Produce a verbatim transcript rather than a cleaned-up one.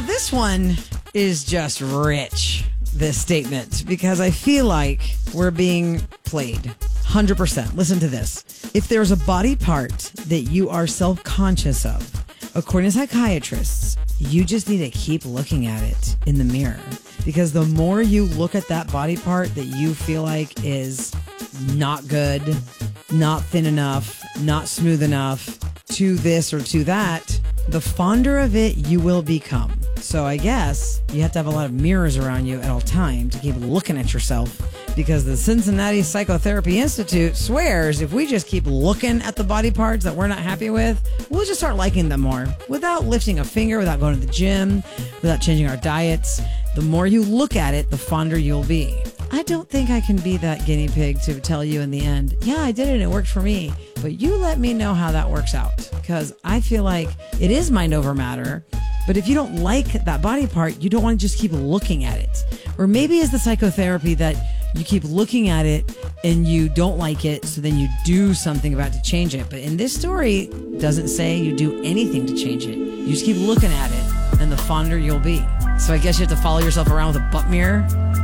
Now, this one is just rich, this statement, because I feel like we're being played. one hundred percent. Listen to this. If there's a body part that you are self-conscious of, according to psychiatrists, you just need to keep looking at it in the mirror. Because the more you look at that body part that you feel like is not good, not thin enough, not smooth enough, to this or to that, the fonder of it you will become. So I guess you have to have a lot of mirrors around you at all times to keep looking at yourself, because the Cincinnati Psychotherapy Institute swears if we just keep looking at the body parts that we're not happy with, we'll just start liking them more without lifting a finger, without going to the gym, without changing our diets. The more you look at it, the fonder you'll be. I don't think I can be that guinea pig to tell you in the end, yeah, I did it and it worked for me. But you let me know how that works out, because I feel like it is mind over matter. But if you don't like that body part, you don't want to just keep looking at it. Or maybe it's the psychotherapy that you keep looking at it and you don't like it, so then you do something about it to change it. But in this story, it doesn't say you do anything to change it. You just keep looking at it, and the fonder you'll be. So I guess you have to follow yourself around with a butt mirror